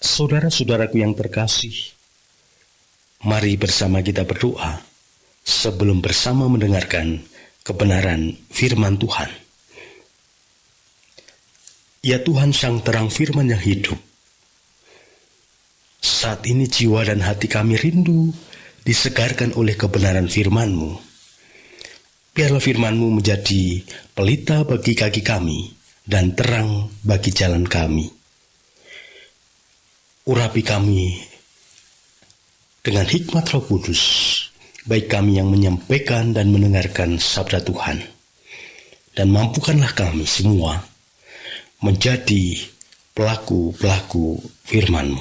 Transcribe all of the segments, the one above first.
Saudara-saudaraku yang terkasih, mari bersama kita berdoa sebelum bersama mendengarkan kebenaran firman Tuhan. Ya Tuhan, Sang Terang Firman yang hidup, saat ini jiwa dan hati kami rindu disegarkan oleh kebenaran firman-Mu. Biarlah firman-Mu menjadi pelita bagi kaki kami dan terang bagi jalan kami. Urapi kami dengan hikmat Roh Kudus, baik kami yang menyampaikan dan mendengarkan sabda Tuhan. Dan mampukanlah kami semua menjadi pelaku-pelaku firman-Mu.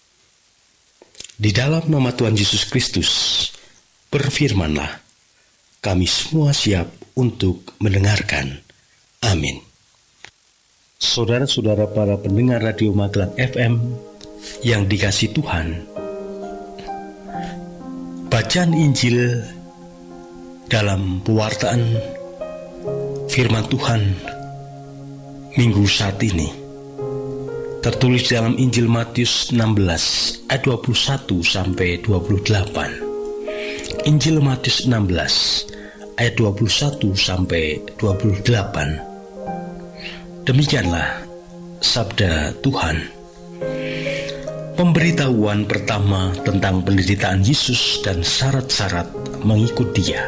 Di dalam nama Tuhan Yesus Kristus, berfirmanlah, kami semua siap untuk mendengarkan. Amin. Saudara-saudara para pendengar Radio Magelang FM yang dikasihi Tuhan, bacaan Injil dalam pewartaan firman Tuhan minggu saat ini tertulis dalam Injil Matius 16 ayat 21 sampai 28. Injil Matius 16 ayat 21 sampai 28. Demikianlah sabda Tuhan. Pemberitahuan pertama tentang penderitaan Yesus dan syarat-syarat mengikut Dia.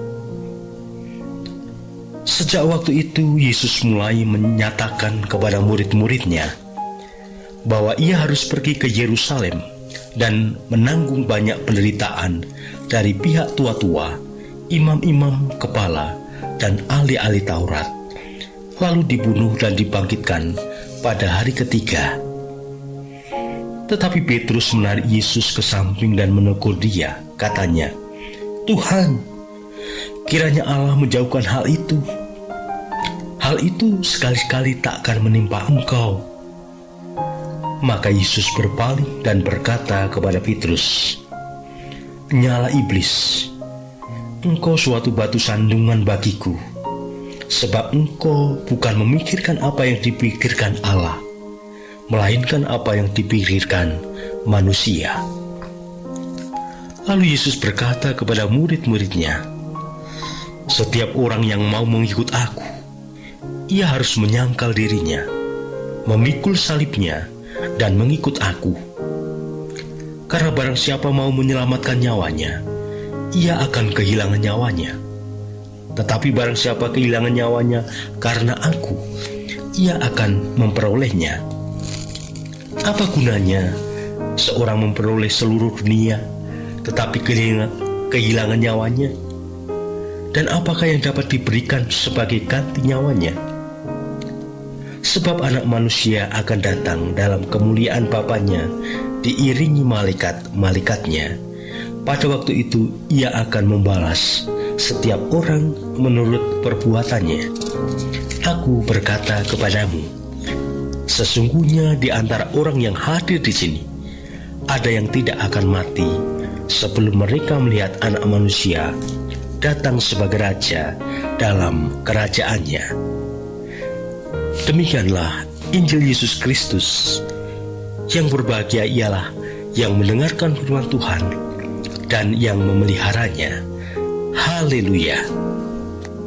Sejak waktu itu Yesus mulai menyatakan kepada murid-muridnya bahwa Ia harus pergi ke Yerusalem dan menanggung banyak penderitaan dari pihak tua-tua, imam-imam kepala, dan ahli-ahli Taurat, lalu dibunuh dan dibangkitkan pada hari ketiga. Tetapi Petrus menarik Yesus ke samping dan menegur Dia. Katanya, "Tuhan, kiranya Allah menjauhkan hal itu. Hal itu sekali-kali takkan menimpa Engkau." Maka Yesus berpaling dan berkata kepada Petrus, "Nyala iblis, engkau suatu batu sandungan bagiku, sebab engkau bukan memikirkan apa yang dipikirkan Allah, melainkan apa yang dipikirkan manusia." Lalu Yesus berkata kepada murid-muridnya, "Setiap orang yang mau mengikut aku, ia harus menyangkal dirinya, memikul salibnya, dan mengikut aku. Karena barang siapa mau menyelamatkan nyawanya, ia akan kehilangan nyawanya. Tetapi barang siapa kehilangan nyawanya karena aku, ia akan memperolehnya. Apa gunanya seorang memperoleh seluruh dunia, tetapi kehilangan nyawanya? Dan apakah yang dapat diberikan sebagai ganti nyawanya? Sebab Anak Manusia akan datang dalam kemuliaan Bapanya, diiringi malaikat-malaikatnya. Pada waktu itu Ia akan membalas setiap orang menurut perbuatannya. Aku berkata kepadamu, sesungguhnya di antara orang yang hadir di sini, ada yang tidak akan mati sebelum mereka melihat Anak Manusia datang sebagai Raja dalam kerajaannya." Demikianlah Injil Yesus Kristus. Yang berbahagia ialah yang mendengarkan firman Tuhan dan yang memeliharanya. Haleluya.